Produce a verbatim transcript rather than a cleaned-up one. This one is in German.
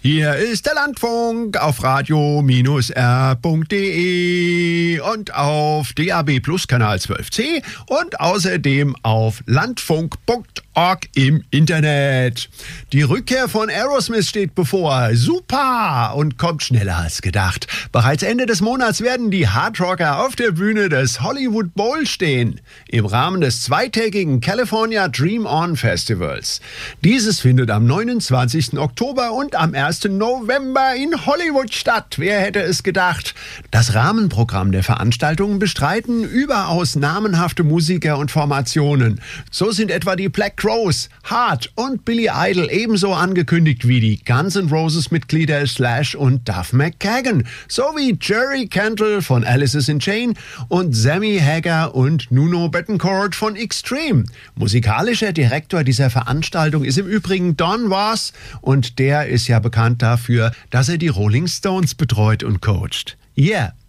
Hier ist der Landfunk auf radio Punkt de und auf D A B Plus Kanal zwölf C und außerdem auf landfunk Punkt org im Internet. Die Rückkehr von Aerosmith steht bevor. Super! Und kommt schneller als gedacht. Bereits Ende des Monats werden die Hardrocker auf der Bühne des Hollywood Bowl stehen. Im Rahmen des zweitägigen California Dream On Festivals. Dieses findet am neunundzwanzigsten Oktober und am ersten November in Hollywood statt. Wer hätte es gedacht? Das Rahmenprogramm der Veranstaltungen bestreiten überaus namenhafte Musiker und Formationen. So sind etwa die Black Crowes, Heart und Billy Idol ebenso angekündigt wie die Guns N' Roses-Mitglieder Slash und Duff McKagan, sowie Jerry Cantrell von Alice in Chains und Sammy Hagar und Nuno Bettencourt von Extreme. Musikalischer Direktor dieser Veranstaltung ist im Übrigen Don Was und der ist ja bekannt dafür, dass er die Rolling Stones betreut und coacht. Yeah,